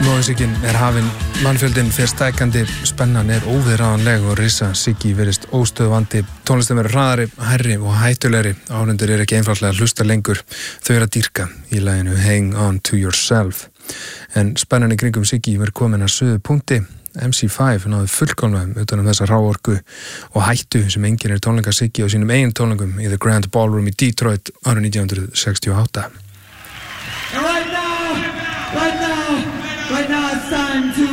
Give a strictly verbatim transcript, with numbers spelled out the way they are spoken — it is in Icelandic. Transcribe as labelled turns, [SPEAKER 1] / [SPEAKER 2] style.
[SPEAKER 1] Músíkin er hafin, mannfjöldin fer stækkandi, spennan er óviðráðanleg og risa Siggi virðist óstöðvandi. Tónlistin verður hraðari, hærri og hættulegri. Áhorfendur eru ekki einfaldlega að hlusta lengur. Þau eru að dýrka í laginu Hang On To Yourself. En spennan í kringum Siggi verður komin að suðu punkti. M C five náði fullkomlega utan um þessa ráorku og hættu sem enginn er tónleika Siggi á sínum eigin tónleikum í The Grand Ballroom í Detroit árið nítján hundruð sextíu og átta.